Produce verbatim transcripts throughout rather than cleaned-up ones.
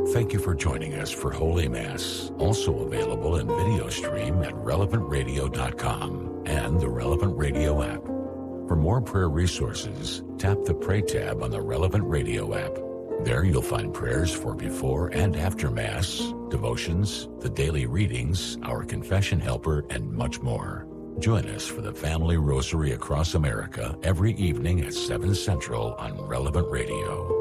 Thank you for joining us for Holy Mass, also available in video stream at relevant radio dot com and the Relevant Radio app. For more prayer resources, tap the Pray tab on the Relevant Radio app. There you'll find prayers for before and after Mass, devotions, the daily readings, our confession helper, and much more. Join us for the Family Rosary across America every evening at seven Central on Relevant Radio.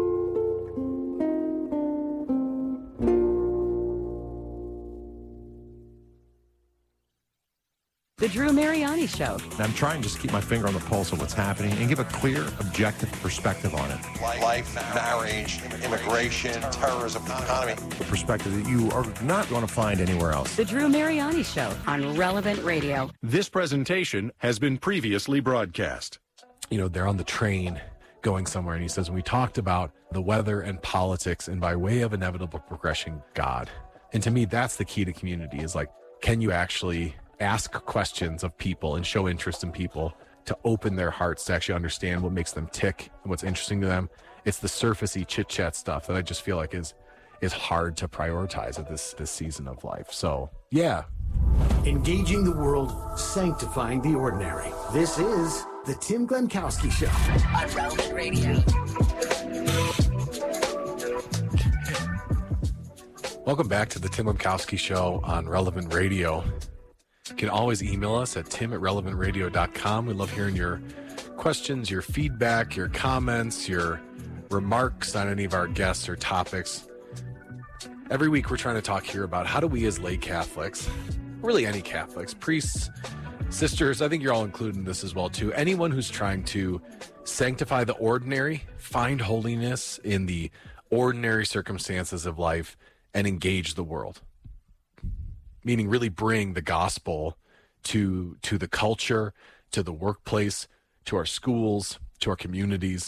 The Drew Mariani Show. I'm trying to just keep my finger on the pulse of what's happening and give a clear, objective perspective on it. Life, marriage, immigration, terrorism, economy. The perspective that you are not going to find anywhere else. The Drew Mariani Show on Relevant Radio. This presentation has been previously broadcast. You know, they're on the train going somewhere, and he says, we talked about the weather and politics, and by way of inevitable progression, God. And to me, that's the key to community, is like, can you actually ask questions of people and show interest in people to open their hearts to actually understand what makes them tick and what's interesting to them. It's the surfacey chit chat stuff that I just feel like is is hard to prioritize at this this season of life. So yeah. Engaging the world, sanctifying the ordinary. This is the Tim Glenkowski Show on Relevant Radio. Welcome back to the Tim Glenkowski Show on Relevant Radio. You can always email us at tim at relevant radio dot com. We love hearing your questions, your feedback, your comments, your remarks on any of our guests or topics. Every week we're trying to talk here about how do we as lay Catholics, really any Catholics, priests, sisters, I think you're all included in this as well too, anyone who's trying to sanctify the ordinary, find holiness in the ordinary circumstances of life, and engage the world. Meaning really bring the gospel to to the culture, to the workplace, to our schools, to our communities.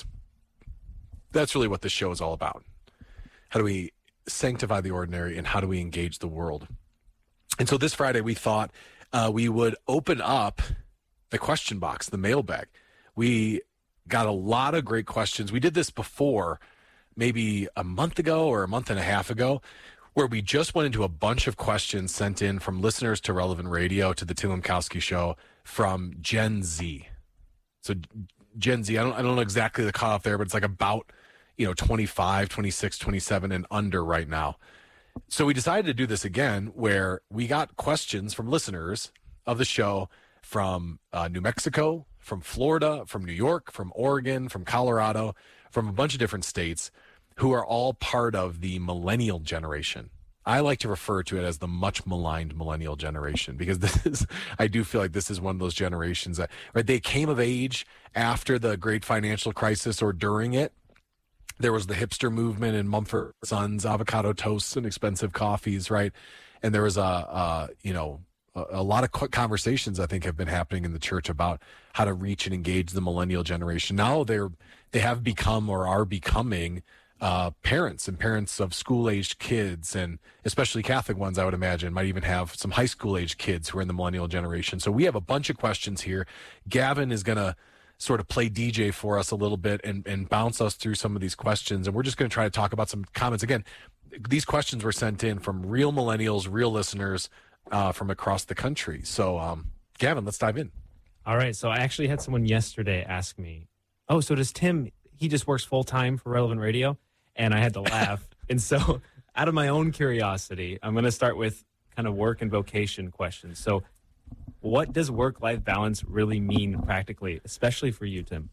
That's really what this show is all about. How do we sanctify the ordinary, and how do we engage the world? And so this Friday we thought uh, we would open up the question box, the mailbag. We got a lot of great questions. We did this before, maybe a month ago or a month and a half ago, where we just went into a bunch of questions sent in from listeners to Relevant Radio, to the Tim Glenkowski Show, from Gen Z. So Gen Z, I don't, I don't know exactly the cutoff there, but it's like about, you know, twenty-five, twenty-six, twenty-seven and under right now. So we decided to do this again, where we got questions from listeners of the show from uh, New Mexico, from Florida, from New York, from Oregon, from Colorado, from a bunch of different states, who are all part of the millennial generation. I like to refer to it as the much maligned millennial generation, because this is, I do feel like this is one of those generations that, right, they came of age after the great financial crisis or during it. There was the hipster movement and Mumford and Sons, avocado toasts and expensive coffees, right? And there was a, a you know, a, a lot of conversations I think have been happening in the church about how to reach and engage the millennial generation. Now they're, they have become or are becoming Uh, parents and parents of school-aged kids, and especially Catholic ones, I would imagine, might even have some high school-aged kids who are in the millennial generation. So we have a bunch of questions here. Gavin is going to sort of play D J for us a little bit and, and bounce us through some of these questions. And we're just going to try to talk about some comments. Again, these questions were sent in from real millennials, real listeners uh, from across the country. So, um, Gavin, let's dive in. All right. So I actually had someone yesterday ask me, oh, so does Tim, he just works full-time for Relevant Radio? And I had to laugh. And so out of my own curiosity, I'm going to start with kind of work and vocation questions. So what does work-life balance really mean practically, especially for you, Tim?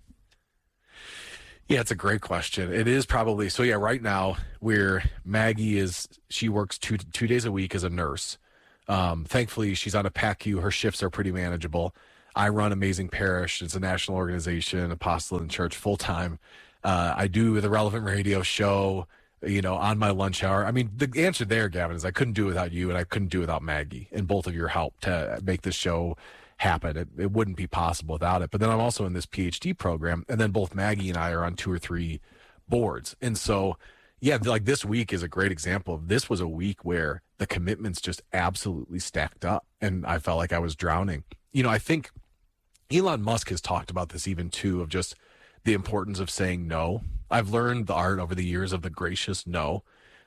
Yeah, it's a great question. It is probably, so yeah, right now where Maggie is, she works two two days a week as a nurse. Um, thankfully, she's on a P A C U. Her shifts are pretty manageable. I run Amazing Parish. It's a national organization, apostolate church, full-time. Uh, I do the Relevant Radio show, you know, on my lunch hour. I mean, the answer there, Gavin, is I couldn't do it without you, and I couldn't do it without Maggie and both of your help to make this show happen. It, it wouldn't be possible without it. But then I'm also in this P H D program, and then both Maggie and I are on two or three boards. And so, yeah, like this week is a great example of this was a week where the commitments just absolutely stacked up, and I felt like I was drowning. You know, I think Elon Musk has talked about this even too, of just the importance of saying no. I've learned the art over the years of the gracious no.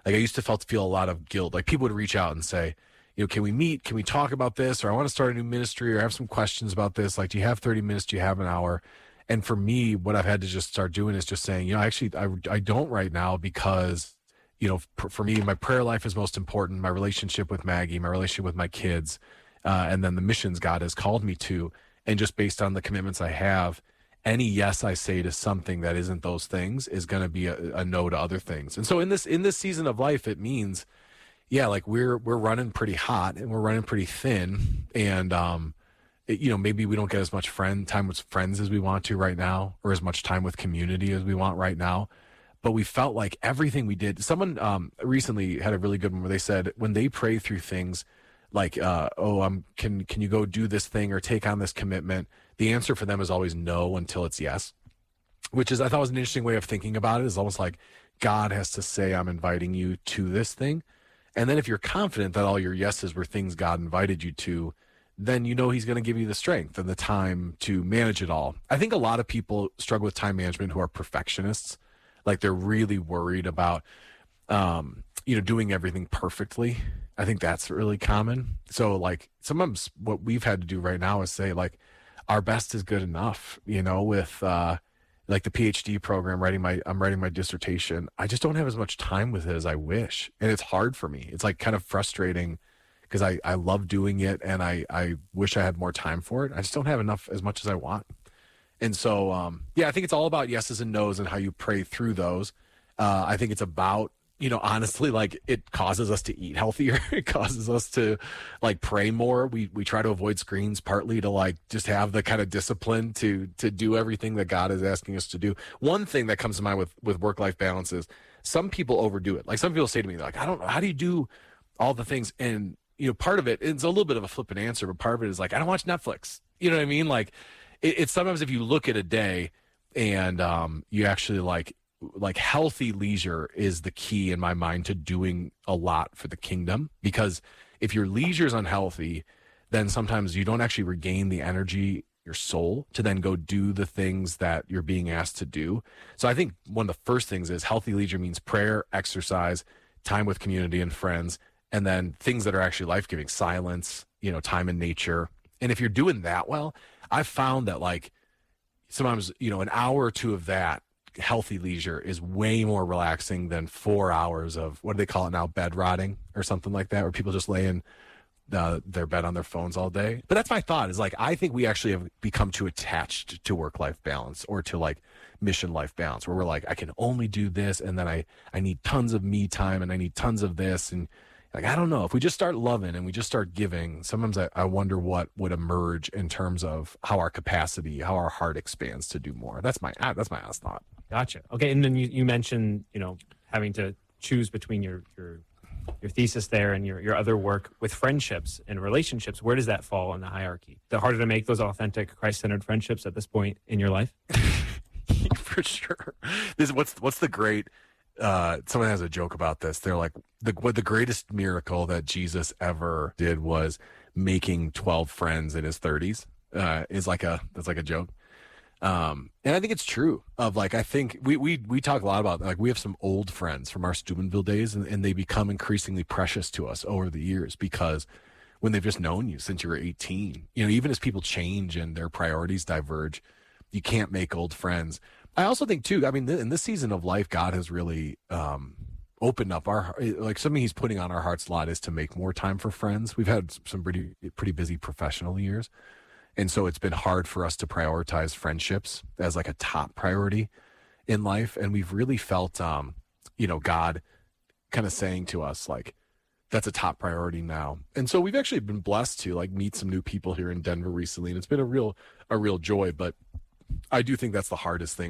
Like I used to felt feel a lot of guilt. Like people would reach out and say, you know, can we meet? Can we talk about this? Or I want to start a new ministry, or I have some questions about this. Like, do you have thirty minutes? Do you have an hour? And for me, what I've had to just start doing is just saying, you know, actually, I, I don't right now because, you know, for, for me, my prayer life is most important. My relationship with Maggie, my relationship with my kids, uh, and then the missions God has called me to. And just based on the commitments I have, any yes I say to something that isn't those things is going to be a, a no to other things. And so in this in this season of life, it means, yeah, like we're we're running pretty hot and we're running pretty thin, and um, it, you know, maybe we don't get as much friend time with friends as we want to right now, or as much time with community as we want right now. But we felt like everything we did. Someone um, recently had a really good one where they said when they pray through things like, uh, oh, um, can can you go do this thing or take on this commitment? The answer for them is always no until it's yes, which is, I thought was an interesting way of thinking about it. It's almost like God has to say, I'm inviting you to this thing. And then if you're confident that all your yeses were things God invited you to, then you know he's going to give you the strength and the time to manage it all. I think a lot of people struggle with time management who are perfectionists. Like they're really worried about, um, you know, doing everything perfectly. I think that's really common. So like sometimes what we've had to do right now is say like our best is good enough, you know, with uh, like the PhD program, writing my, I'm writing my dissertation. I just don't have as much time with it as I wish. And it's hard for me. It's like kind of frustrating because I, I love doing it and I, I wish I had more time for it. I just don't have enough as much as I want. And so, um, yeah, I think it's all about yeses and nos and how you pray through those. Uh, I think it's about, you know, honestly, like it causes us to eat healthier. It causes us to like pray more. We we try to avoid screens partly to like just have the kind of discipline to to do everything that God is asking us to do. One thing that comes to mind with with work-life balance is some people overdo it. Like some people say to me, like, I don't know, how do you do all the things? And, you know, part of it, it's a little bit of a flippant answer, but part of it is like, I don't watch Netflix. You know what I mean? Like it, it's sometimes if you look at a day and um, you actually like, like healthy leisure is the key in my mind to doing a lot for the kingdom, because if your leisure is unhealthy, then sometimes you don't actually regain the energy, your soul, to then go do the things that you're being asked to do. So I think one of the first things is healthy leisure means prayer, exercise, time with community and friends, and then things that are actually life-giving, silence, you know, time in nature. And if you're doing that well, I've found that like sometimes, you know, an hour or two of that healthy leisure is way more relaxing than four hours of, what do they call it now, bed rotting or something like that, where people just lay in uh, their bed on their phones all day. But that's my thought, is like, I think we actually have become too attached to work-life balance or to like mission-life balance, where we're like, I can only do this, and then I, I need tons of me time, and I need tons of this. And like, I don't know, if we just start loving and we just start giving, sometimes I, I wonder what would emerge in terms of how our capacity, how our heart expands to do more. That's my, that's my honest thought. Gotcha. Okay, and then you, you mentioned, you know, having to choose between your your your thesis there and your, your other work with friendships and relationships. Where does that fall in the hierarchy? Is it harder to make those authentic Christ-centered friendships at this point in your life? For sure. This what's what's the great uh someone has a joke about this. They're like, the what the greatest miracle that Jesus ever did was making twelve friends in his thirties. Uh is like a that's like a joke. Um, and I think it's true of like, I think we, we, we talk a lot about, like, we have some old friends from our Steubenville days, and, and they become increasingly precious to us over the years, because when they've just known you since you were eighteen, you know, even as people change and their priorities diverge, you can't make old friends. I also think too, I mean, in this season of life, God has really, um, opened up our, like something he's putting on our hearts a lot is to make more time for friends. We've had some pretty, pretty busy professional years. And so it's been hard for us to prioritize friendships as like a top priority in life. And we've really felt, um, you know, God kind of saying to us, like, that's a top priority now. And so we've actually been blessed to like meet some new people here in Denver recently. And it's been a real, a real joy. But I do think that's the hardest thing